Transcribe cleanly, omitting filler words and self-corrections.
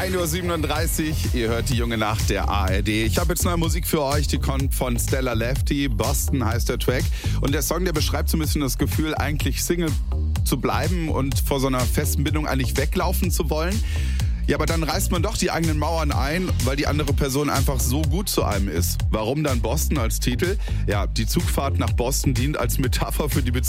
1:37 Uhr, ihr hört die junge Nacht der ARD. Ich habe jetzt neue Musik für euch, die kommt von Stella Lefty. Boston heißt der Track. Und der Song, der beschreibt so ein bisschen das Gefühl, eigentlich Single zu bleiben und vor so einer festen Bindung eigentlich weglaufen zu wollen. Ja, aber dann reißt man doch die eigenen Mauern ein, weil die andere Person einfach so gut zu einem ist. Warum dann Boston als Titel? Ja, die Zugfahrt nach Boston dient als Metapher für die Beziehung